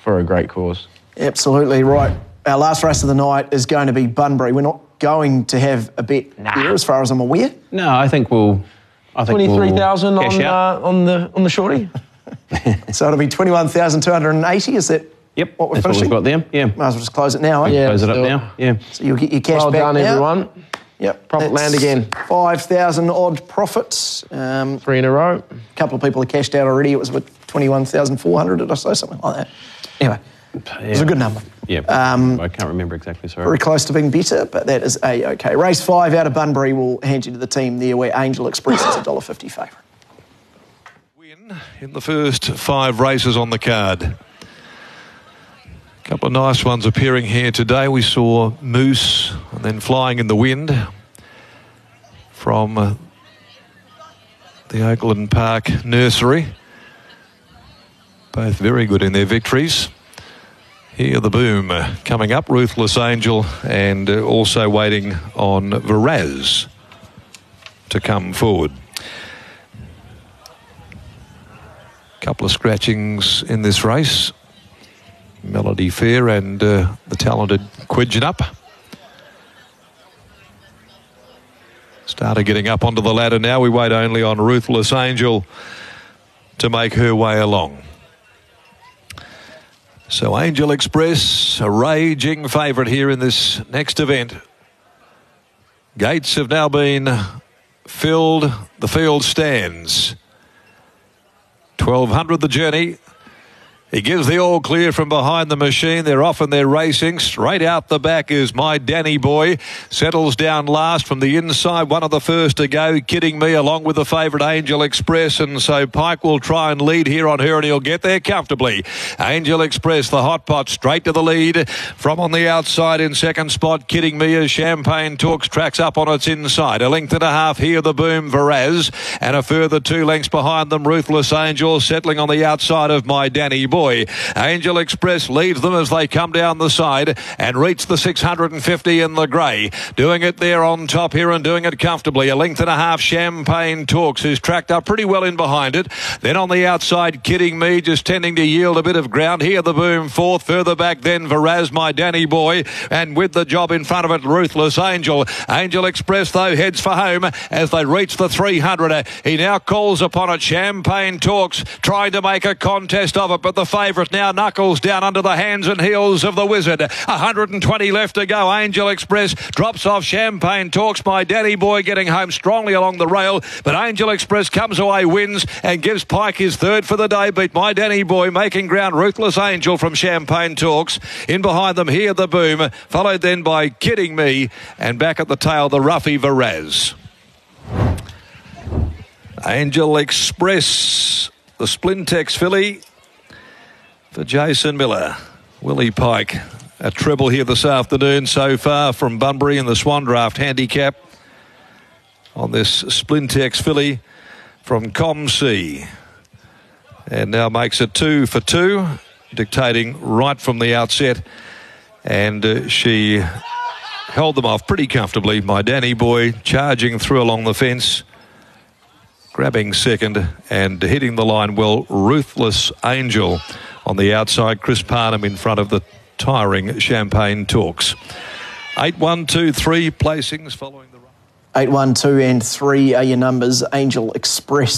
for a great cause. Absolutely right. Our last race of the night is going to be Bunbury. We're not going to have a bet here, as far as I'm aware. No, I think we'll... 23,000 on the shorty. So it'll be 21,280. Is that what we're that's finishing? what we've got there. Yeah. Might as well just close it now. Eh? Yeah, Close it up now. Yeah. So you'll get your cash well back done, now. everyone. Yep. Profit land again. 5,000 odd profits. 3 in a row. A couple of people are cashed out already. It was about 21,400, did I say? Something like that. Anyway, it was a good number. Yeah. I can't remember exactly, sorry. Very close to being better, but that is A-OK. Race 5 out of Bunbury will hand you to the team there, where Angel Express is $1.50 favourite. Win in the first 5 races on the card. A couple of nice ones appearing here today. We saw Moose and then Flying in the Wind from the Oakland Park Nursery. Both very good in their victories. Here the Boom coming up, Ruthless Angel, and also waiting on Viraz to come forward. Couple of scratchings in this race. Melody Fair and the talented Quidgenup. Started getting up onto the ladder now. We wait only on Ruthless Angel to make her way along. So Angel Express, a raging favourite here in this next event. Gates have now been filled. The field stands. 1,200 the journey. He gives the all clear from behind the machine. They're off and they're racing. Straight out the back is My Danny Boy. Settles down last from the inside. One of the first to go. Kidding Me along with the favourite Angel Express. And so Pike will try and lead here on her, and he'll get there comfortably. Angel Express, the hot pot, straight to the lead. From on the outside in second spot, Kidding Me as Champagne Talks tracks up on its inside. 1.5 lengths here, the Boom, Viraz. And a further 2 lengths behind them, Ruthless Angel, settling on the outside of My Danny Boy. Angel Express leads them as they come down the side and reach the 650 in the grey. Doing it there on top here and doing it comfortably. 1.5 lengths, Champagne Talks, who's tracked up pretty well in behind it. Then on the outside, Kidding Me, just tending to yield a bit of ground. Here the Boom, fourth. Further back then, Viraz, My Danny Boy. And with the job in front of it, Ruthless Angel. Angel Express, though, heads for home as they reach the 300. He now calls upon it. Champagne Talks, trying to make a contest of it, but the favourite now knuckles down under the hands and heels of the Wizard. 120 left to go. Angel Express drops off Champagne Talks. My Danny Boy getting home strongly along the rail, but Angel Express comes away, wins, and gives Pike his third for the day. Beat My Danny Boy, making ground Ruthless Angel from Champagne Talks. In behind them, Here the Boom, followed then by Kidding Me, and back at the tail, the Ruffy Viraz. Angel Express, the Splintex filly for Jason Miller. Willie Pike, a treble here this afternoon so far from Bunbury in the Swan Draft handicap on this Splintex filly from ComC. And now makes it 2 for 2, dictating right from the outset. And she held them off pretty comfortably. My Danny Boy charging through along the fence, grabbing second and hitting the line well. Ruthless Angel on the outside. Chris Parnham in front of the tiring Champagne Talks. 8, 1, 2, 3 placings following the... 8, 1, 2 and 3 are your numbers. Angel Express